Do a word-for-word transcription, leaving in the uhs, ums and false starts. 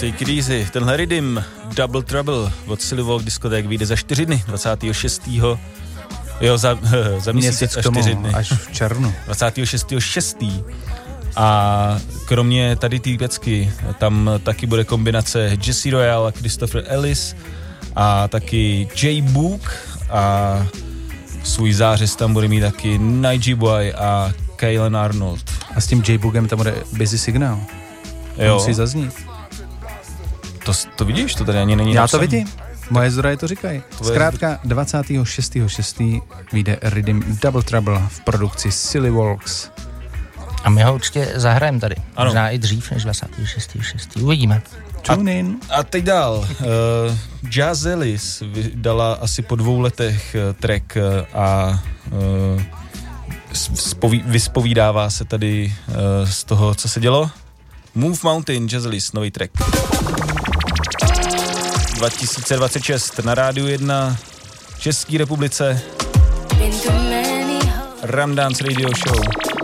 take it easy. Tenhle Rhythm, Double Trouble od Sillyvolk diskoték vyjde za čtyři dny, dvacátého šestého Jo, za, za měsíc a čtyři dny. Až v červnu. dvacátého šestého šestého A kromě tady té pecky, tam taky bude kombinace Jesse Royal a Christopher Ellis a taky J Book a svůj zářez tam bude mít taky Nige Boy a Kaylen Arnold. A s tím J Bookem tam bude Busy Signal. Jo. Musí zaznít. To, to vidíš? To tady ani není Já napsaný. to vidím. Moje zdroje to říkají. Zkrátka dvacátého šestého šestého vyjde Rhythm Double Trouble v produkci Sillyvolks. A my ho určitě zahrajeme tady. Ano. Možná i dřív než dvacátého šestého šestého Uvidíme. Tune in. A teď dál. Uh, Jazz Ellis vydala asi po dvou letech uh, track uh, a uh, spoví, vyspovídává se tady uh, z toho, co se dělo. Move Mountain, Jazz Ellis, nový track. dva tisíce dvacet šest na Rádiu jedna v České republice. Ram Dance Radio Show.